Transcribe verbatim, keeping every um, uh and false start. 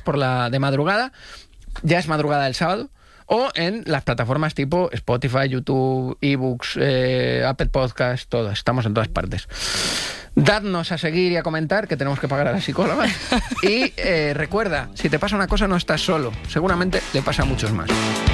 por la de madrugada, ya es madrugada del sábado, o en las plataformas tipo Spotify, YouTube, eBooks, eh, Apple Podcast, todas, estamos en todas partes. Dadnos a seguir y a comentar, que tenemos que pagar a la psicóloga. Y eh, recuerda, si te pasa una cosa no estás solo, seguramente le pasa a muchos más.